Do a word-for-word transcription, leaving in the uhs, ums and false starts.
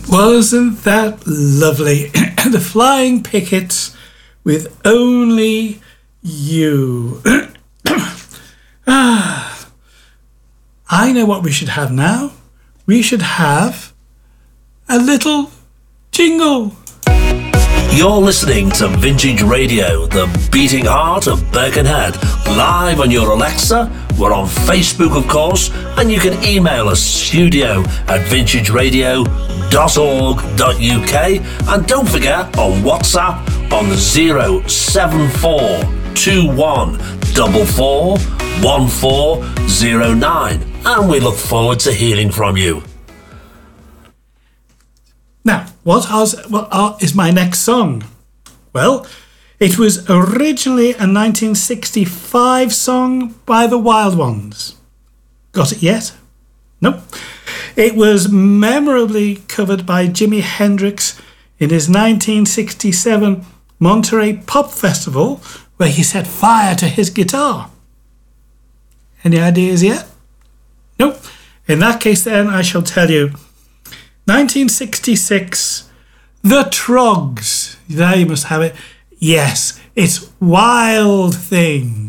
Wasn't that lovely? The Flying Pickets with Only You. ah, I know what we should have now. We should have a little jingle. You're listening to Vintage Radio, the beating heart of Birkenhead, live on your Alexa. We're on Facebook, of course, and you can email us studio at vintage radio dot org dot U K, and don't forget on WhatsApp on zero seven four two one four four one four zero nine, and we look forward to hearing from you. Now, what, are, what are, is my next song? Well, it was originally a nineteen sixty-five song by the Wild Ones. Got it yet? Nope. It was memorably covered by Jimi Hendrix in his nineteen sixty-seven Monterey Pop Festival, where he set fire to his guitar. Any ideas yet? Nope. In that case, then, I shall tell you. nineteen sixty-six, The Troggs. There you must have it. Yes, it's Wild Thing.